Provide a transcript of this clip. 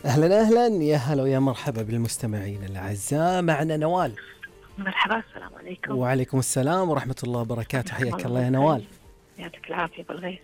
أهلا أهلا، يا هلا ويا مرحبا بالمستمعين الأعزاء. معنا نوال. مرحبا، السلام عليكم. وعليكم السلام ورحمة الله وبركاته. حياكم حياك الله الله يا نوال. بالخير. يعطيك العافية بالغيث.